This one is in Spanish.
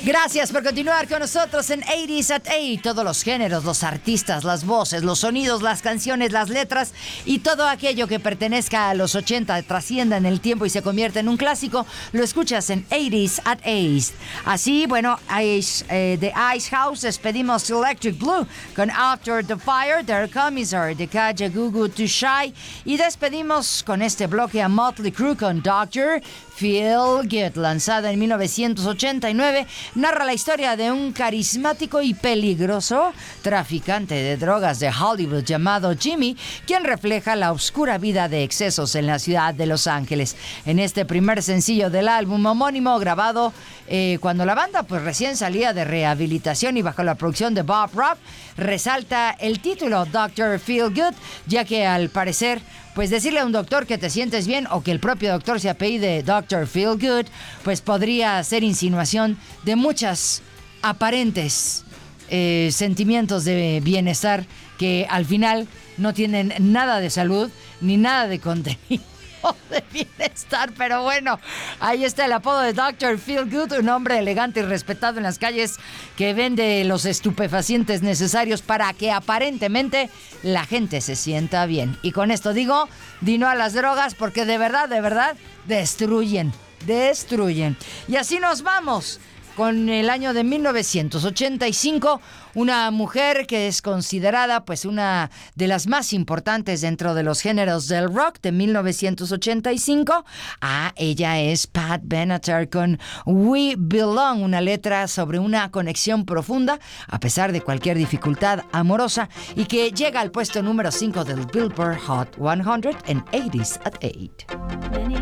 Gracias por continuar con nosotros en 80s at 8. Todos los géneros, los artistas, las voces, los sonidos, las canciones, las letras y todo aquello que pertenezca a los 80 trascienda en el tiempo y se convierta en un clásico, lo escuchas en 80s at 8. Así, bueno, de Ice House despedimos Electric Blue con After the Fire, There Comes Her, de Kajagoogoo to Shy, y despedimos con este bloque a Motley Crue con Dr. Feel Good, lanzada en 1989, narra la historia de un carismático y peligroso traficante de drogas de Hollywood llamado Jimmy, quien refleja la oscura vida de excesos en la ciudad de Los Ángeles. En este primer sencillo del álbum homónimo, grabado cuando la banda pues recién salía de rehabilitación y bajo la producción de Bob Rock, resalta el título Dr. Feel Good, ya que al parecer pues decirle a un doctor que te sientes bien o que el propio doctor se apellide Dr. Feel Good, pues podría ser insinuación de muchas aparentes sentimientos de bienestar que al final no tienen nada de salud ni nada de contenido de bienestar. Pero bueno, ahí está el apodo de Dr. Feel Good, un hombre elegante y respetado en las calles que vende los estupefacientes necesarios para que aparentemente la gente se sienta bien. Y con esto digo, di no a las drogas, porque de verdad, destruyen. Y así nos vamos con el año de 1985, una mujer que es considerada pues una de las más importantes dentro de los géneros del rock de 1985. Ella es Pat Benatar con We Belong, una letra sobre una conexión profunda a pesar de cualquier dificultad amorosa y que llega al puesto número 5 del Billboard Hot 100 en 80s at 8.